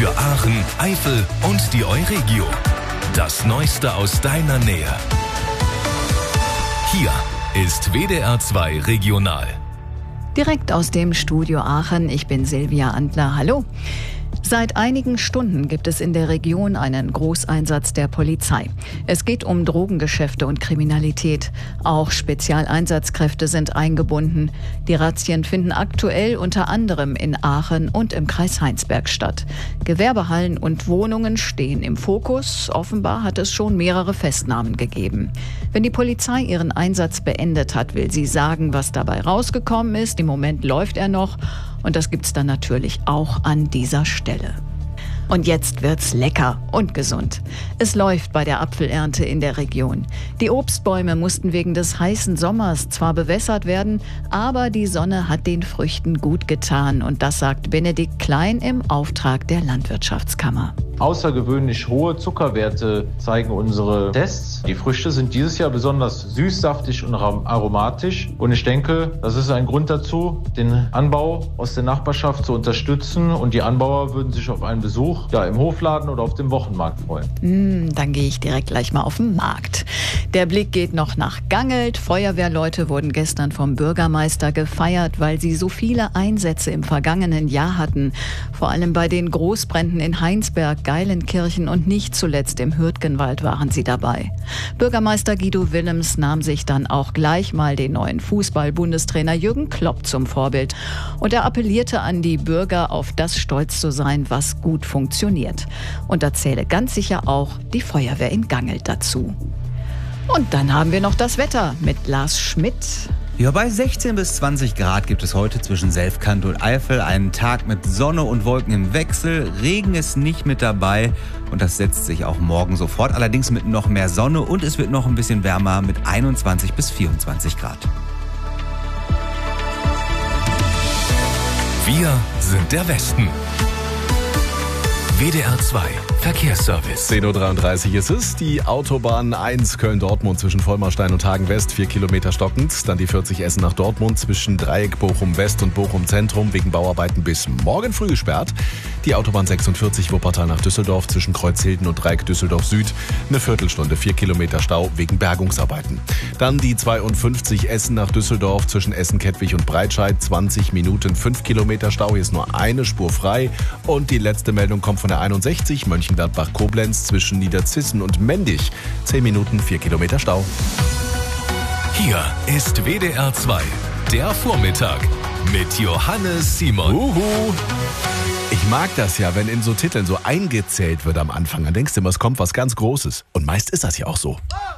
Für Aachen, Eifel und die Euregio. Das Neueste aus deiner Nähe. Hier ist WDR 2 Regional. Direkt aus dem Studio Aachen, ich bin Silvia Antler. Hallo. Seit einigen Stunden gibt es in der Region einen Großeinsatz der Polizei. Es geht um Drogengeschäfte und Kriminalität. Auch Spezialeinsatzkräfte sind eingebunden. Die Razzien finden aktuell unter anderem in Aachen und im Kreis Heinsberg statt. Gewerbehallen und Wohnungen stehen im Fokus. Offenbar hat es schon mehrere Festnahmen gegeben. Wenn die Polizei ihren Einsatz beendet hat, will sie sagen, was dabei rausgekommen ist. Im Moment läuft er noch. Und das gibt's dann natürlich auch an dieser Stelle. Und jetzt wird's lecker und gesund. Es läuft bei der Apfelernte in der Region. Die Obstbäume mussten wegen des heißen Sommers zwar bewässert werden, aber die Sonne hat den Früchten gut getan. Und das sagt Benedikt Klein im Auftrag der Landwirtschaftskammer. Außergewöhnlich hohe Zuckerwerte zeigen unsere Tests. Die Früchte sind dieses Jahr besonders süß, saftig und aromatisch. Und ich denke, das ist ein Grund dazu, den Anbau aus der Nachbarschaft zu unterstützen. Und die Anbauer würden sich auf einen Besuch im Hofladen oder auf dem Wochenmarkt freuen. Dann gehe ich direkt gleich mal auf den Markt. Der Blick geht noch nach Gangelt. Feuerwehrleute wurden gestern vom Bürgermeister gefeiert, weil sie so viele Einsätze im vergangenen Jahr hatten. Vor allem bei den Großbränden in Heinsberg, Geilenkirchen und nicht zuletzt im Hürtgenwald waren sie dabei. Bürgermeister Guido Willems nahm sich dann auch gleich mal den neuen Fußball-Bundestrainer Jürgen Klopp zum Vorbild. Und er appellierte an die Bürger, auf das stolz zu sein, was gut funktioniert. Und da zähle ganz sicher auch die Feuerwehr in Gangelt dazu. Und dann haben wir noch das Wetter mit Lars Schmidt. Ja, bei 16 bis 20 Grad gibt es heute zwischen Selfkant und Eifel einen Tag mit Sonne und Wolken im Wechsel. Regen ist nicht mit dabei und das setzt sich auch morgen sofort. Allerdings mit noch mehr Sonne und es wird noch ein bisschen wärmer mit 21 bis 24 Grad. Wir sind der Westen. WDR 2 Verkehrsservice. 10.33 Uhr ist es. Die Autobahn 1 Köln-Dortmund zwischen Vollmarstein und Hagen-West, 4 Kilometer stockend. Dann die 40 Essen nach Dortmund zwischen Dreieck Bochum-West und Bochum-Zentrum wegen Bauarbeiten bis morgen früh gesperrt. Die Autobahn 46 Wuppertal nach Düsseldorf zwischen Kreuzhilden und Dreieck Düsseldorf-Süd. Eine Viertelstunde, 4 Kilometer Stau wegen Bergungsarbeiten. Dann die 52 Essen nach Düsseldorf zwischen Essen-Kettwig und Breitscheid. 20 Minuten, 5 Kilometer Stau. Hier ist nur eine Spur frei. Und die letzte Meldung kommt von der 61 Mönchengladbach-Koblenz zwischen Niederzissen und Mendig. 10 Minuten, 4 Kilometer Stau. Hier ist WDR 2, der Vormittag mit Johannes Simon. Ich mag das ja, wenn in so Titeln so eingezählt wird am Anfang. Dann denkst du immer, es kommt was ganz Großes. Und meist ist das ja auch so.